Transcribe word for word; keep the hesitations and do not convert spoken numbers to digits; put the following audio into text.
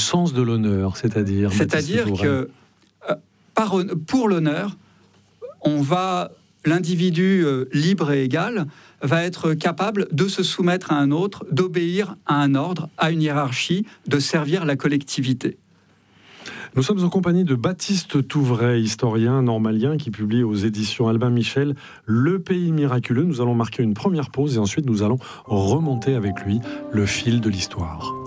sens de l'honneur, c'est-à-dire C'est-à-dire que euh, par, pour l'honneur, on va, l'individu euh, libre et égal va être capable de se soumettre à un autre, d'obéir à un ordre, à une hiérarchie, de servir la collectivité. Nous sommes en compagnie de Baptiste Touvray, historien normalien qui publie aux éditions Albin Michel Le Pays miraculeux. Nous allons marquer une première pause et ensuite nous allons remonter avec lui le fil de l'histoire.